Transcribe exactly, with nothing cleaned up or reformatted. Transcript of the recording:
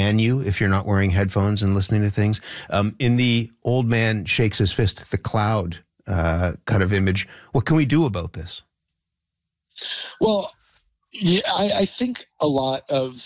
ban you if you're not wearing headphones and listening to things. Um, in the old man shakes his fist at the cloud uh, kind of image, what can we do about this? Well, yeah, I, I think a lot of